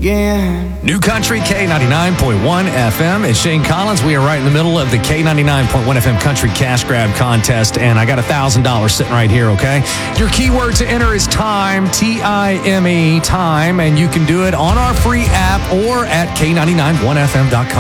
again. New Country, K99.1 FM. It's Shane Collins. We are right in the middle of the K99.1 FM Country Cash Grab Contest, and I got $1,000 sitting right here, okay? Your keyword to enter is time, T-I-M-E, time, and you can do it on our free app or at K991FM.com.